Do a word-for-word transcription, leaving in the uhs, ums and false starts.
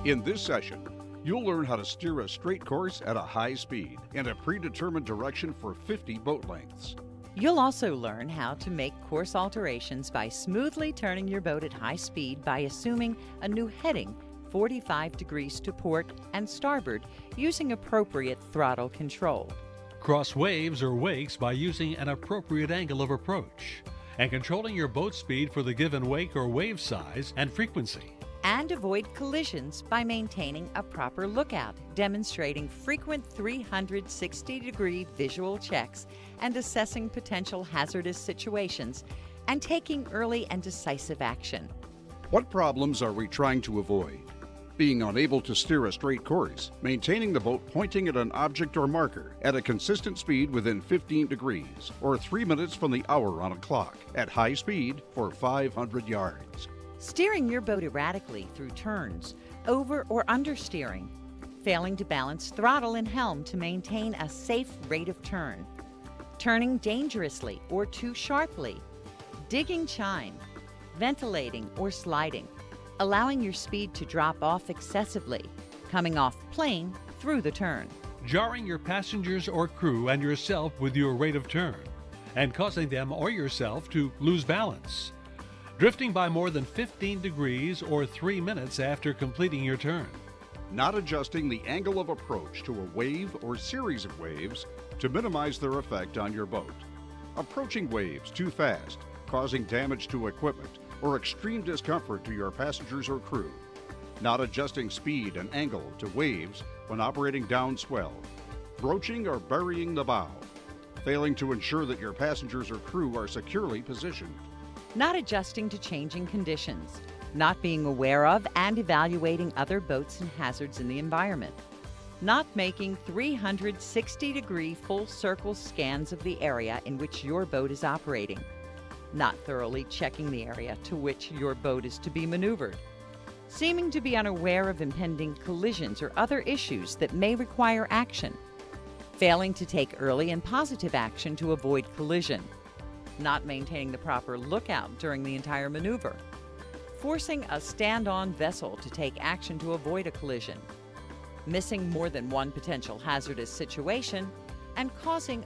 In this session, you'll learn how to steer a straight course at a high speed in a predetermined direction for fifty boat lengths. You'll also learn how to make course alterations by smoothly turning your boat at high speed by assuming a new heading forty-five degrees to port and starboard using appropriate throttle control. Cross waves or wakes by using an appropriate angle of approach and controlling your boat speed for the given wake or wave size and frequency. And avoid collisions by maintaining a proper lookout, demonstrating frequent three hundred sixty degree visual checks and assessing potential hazardous situations, and taking early and decisive action. What problems are we trying to avoid? Being unable to steer a straight course, maintaining the boat pointing at an object or marker at a consistent speed within fifteen degrees, or three minutes from the hour on a clock at high speed for five hundred yards. Steering your boat erratically through turns, over or understeering, failing to balance throttle and helm to maintain a safe rate of turn, turning dangerously or too sharply, digging chine, ventilating or sliding, allowing your speed to drop off excessively, coming off plane through the turn, jarring your passengers or crew and yourself with your rate of turn, and causing them or yourself to lose balance, drifting by more than fifteen degrees or three minutes after completing your turn. Not adjusting the angle of approach to a wave or series of waves to minimize their effect on your boat. Approaching waves too fast, causing damage to equipment or extreme discomfort to your passengers or crew. Not adjusting speed and angle to waves when operating downswell. Broaching or burying the bow. Failing to ensure that your passengers or crew are securely positioned. Not adjusting to changing conditions, not being aware of and evaluating other boats and hazards in the environment, not making three hundred sixty degree full circle scans of the area in which your boat is operating, not thoroughly checking the area to which your boat is to be maneuvered, seeming to be unaware of impending collisions or other issues that may require action, failing to take early and positive action to avoid collision, not maintaining the proper lookout during the entire maneuver, forcing a stand-on vessel to take action to avoid a collision, missing more than one potential hazardous situation, and causing